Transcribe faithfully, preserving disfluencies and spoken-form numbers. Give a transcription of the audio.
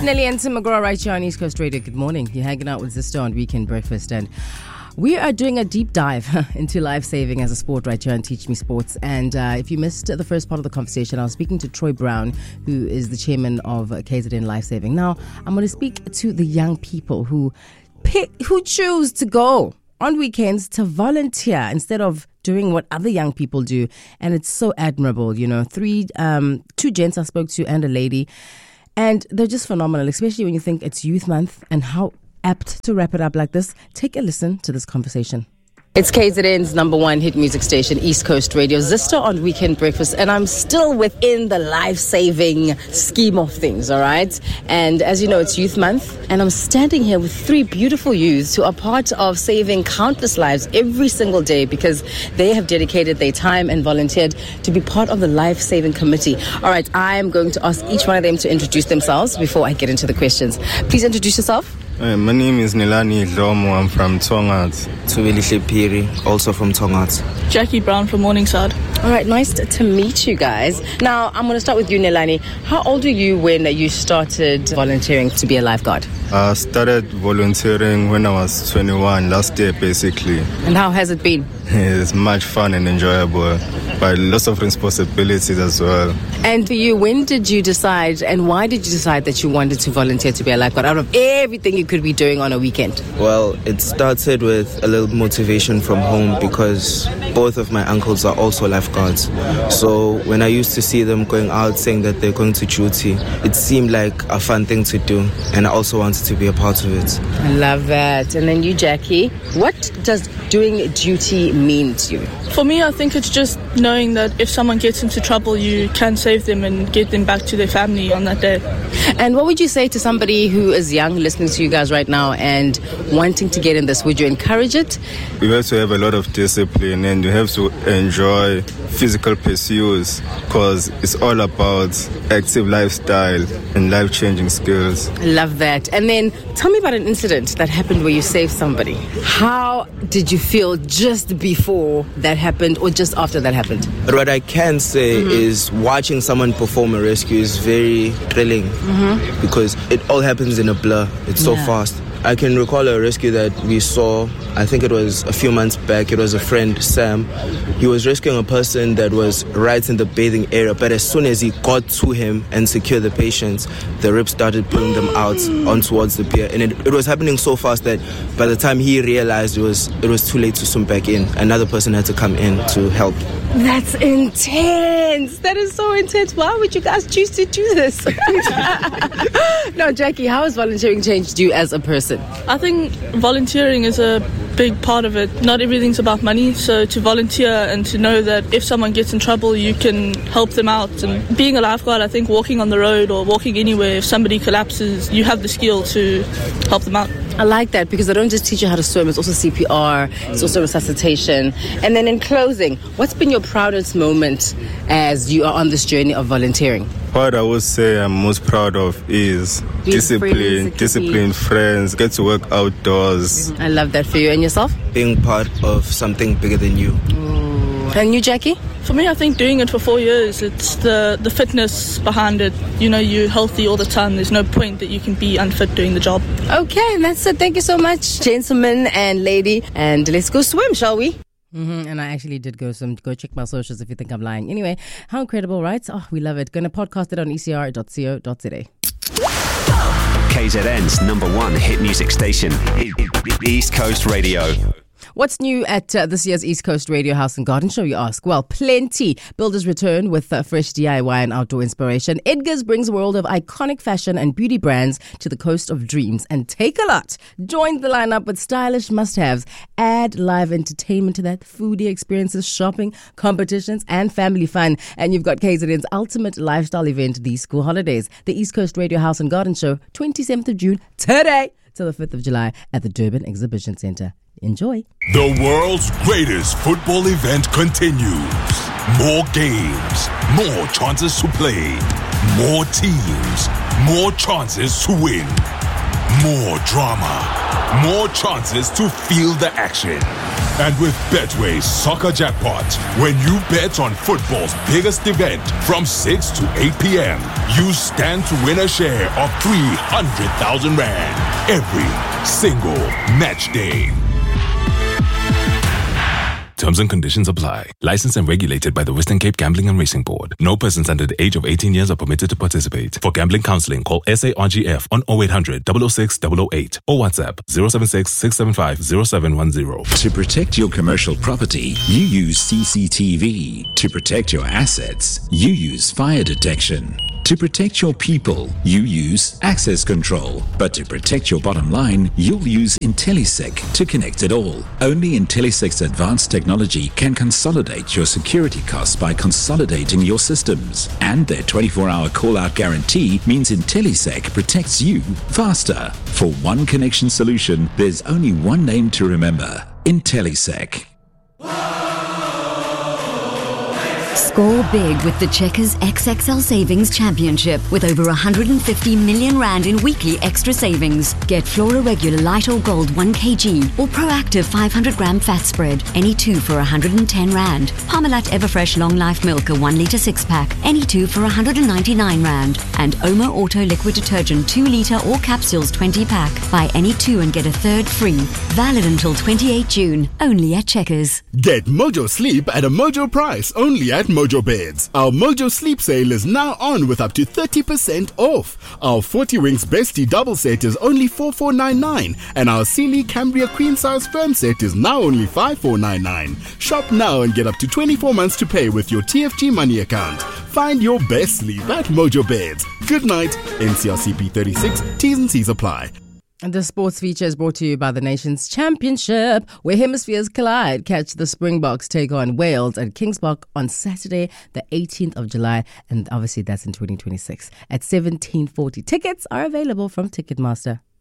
Nelly and Tim McGraw right here on East Coast Radio. Good morning. You're hanging out with Zisto on Weekend Breakfast, and we are doing a deep dive into life-saving as a sport right here on Teach Me Sports. And uh, if you missed the first part of the conversation, I was speaking to Troy Brown, who is the chairman of K Z N Life-Saving. Now, I'm going to speak to the young people who pick, who choose to go on weekends to volunteer instead of doing what other young people do. And it's so admirable, you know. Three, um, two gents I spoke to and a lady. And they're just phenomenal, especially when you think it's Youth Month and how apt to wrap it up like this. Take a listen to this conversation. It's K Z N's number one hit music station, East Coast Radio, Zisto on Weekend Breakfast, and I'm still within the life-saving scheme of things, all right? And as you know, it's Youth Month, and I'm standing here with three beautiful youths who are part of saving countless lives every single day because they have dedicated their time and volunteered to be part of the life-saving committee. All right, I'm going to ask each one of them to introduce themselves before I get into the questions. Please introduce yourself. Uh, my name is Nilani Dlomo. I'm from Tongat. Tuwelihle Phiri, also from Tongat. Jackie Brown from Morningside. All right, nice to meet you guys. Now, I'm going to start with you, Nilani. How old were you when you started volunteering to be a lifeguard? I started volunteering when I was twenty-one, last year basically. And how has it been? It's much fun and enjoyable, but lots of responsibilities as well. And for you, when did you decide and why did you decide that you wanted to volunteer to be a lifeguard out of everything you could be doing on a weekend? Well, it started with a little motivation from home because both of my uncles are also lifeguards. So when I used to see them going out saying that they're going to duty, it seemed like a fun thing to do, and I also wanted to be a part of it. I love that. And then you, Jackie, what does doing duty mean to you? For me, I think it's just knowing that if someone gets into trouble, you can save them and get them back to their family on that day. And what would you say to somebody who is young, listening to you guys right now and wanting to get in this? Would you encourage it? You have to have a lot of discipline and you have to enjoy physical pursuits because it's all about active lifestyle and life-changing skills. I love that. And then tell me about an incident that happened where you saved somebody. How did you feel just before that happened or just after that happened? But what I can say mm-hmm. is watching someone perform a rescue is very thrilling mm-hmm. because it all happens in a blur. It's so yeah. fast. I can recall a rescue that we saw, I think it was a few months back. It was a friend, Sam. He was rescuing a person that was right in the bathing area, but as soon as he got to him and secured the patients, the rip started pulling them out on towards the pier. And it, it was happening so fast that by the time he realized it was it was too late to swim back in, another person had to come in to help. That's intense. That is so intense. Why would you guys choose to do this? No, Jackie, how has volunteering changed you as a person? I think volunteering is a big part of it. Not everything's about money, so to volunteer and to know that if someone gets in trouble, you can help them out. And being a lifeguard, I think walking on the road or walking anywhere, if somebody collapses, you have the skill to help them out. I like that because they don't just teach you how to swim, it's also C P R, it's also resuscitation. And then in closing, what's been your proudest moment as you are on this journey of volunteering? What I would say I'm most proud of is Being discipline, friends, disciplined friends, get to work outdoors. I love that for you. And yourself? Being part of something bigger than you. Ooh. And you, Jackie? For me, I think doing it for four years, it's the, the fitness behind it. You know, you're healthy all the time. There's no point that you can be unfit doing the job. Okay, and that's it. Thank you so much, gentlemen and lady. And let's go swim, shall we? Mm-hmm. And I actually did go some go check my socials if you think I'm lying. Anyway, how incredible, right? Oh, we love it. Going to podcast it on e c r dot co dot z a. K Z N's number one hit music station, East Coast Radio. What's new at uh, this year's East Coast Radio House and Garden Show, you ask? Well, plenty. Builders return with uh, fresh D I Y and outdoor inspiration. Edgar's brings a world of iconic fashion and beauty brands to the coast of dreams. And Take a Lot join the lineup with stylish must-haves. Add live entertainment to that, foodie experiences, shopping, competitions, and family fun. And you've got K Z N's ultimate lifestyle event, these school holidays. The East Coast Radio House and Garden Show, twenty-seventh of June, today, till the fifth of July at the Durban Exhibition Centre. Enjoy. The world's greatest football event continues. More games, more chances to play, more teams, more chances to win. more drama, more chances to feel the action. And with Betway's Soccer Jackpot, when you bet on football's biggest event from six to eight p.m., you stand to win a share of three hundred thousand rand every single match day. Terms and conditions apply. Licensed and regulated by the Western Cape Gambling and Racing Board. No persons under the age of eighteen years are permitted to participate. For gambling counseling, call S A R G F on oh eight hundred, double oh six, double oh eight or WhatsApp zero seven six, six seven five, zero seven one zero. To protect your commercial property, you use C C T V. To protect your assets, you use fire detection. To protect your people, you use access control. But to protect your bottom line, you'll use IntelliSec to connect it all. Only IntelliSec's advanced technology can consolidate your security costs by consolidating your systems. And their twenty-four hour call-out guarantee means IntelliSec protects you faster. For one connection solution, there's only one name to remember: IntelliSec. Score big with the Checkers X X L Savings Championship with over one hundred fifty million rand in weekly extra savings. Get Flora Regular Light or Gold one kilogram or Proactive five hundred gram fat spread, any two for one hundred ten rand. Parmalat Everfresh Long Life Milk a one litre six pack, any two for one hundred ninety-nine rand. And Omo Auto Liquid Detergent two litre or capsules twenty pack. Buy any two and get a third free. Valid until twenty-eighth of June, only at Checkers. Get Mojo Sleep at a Mojo price, only at Mojo Beds. Our Mojo Sleep sale is now on with up to thirty percent off. Our forty Winks Bestie double set is only four thousand four hundred ninety-nine and our Sealy Cambria Queen Size Firm set is now only five thousand four hundred ninety-nine. Shop now and get up to twenty-four months to pay with your T F G money account. Find your best sleep at Mojo Beds. Good night. N C R C P thirty-six. T's and C's apply. And the sports feature is brought to you by the Nations Championship, where hemispheres collide. Catch the Springboks take on Wales at Kings Park on Saturday, the eighteenth of July. And obviously that's in twenty twenty-six at seventeen forty. Tickets are available from Ticketmaster.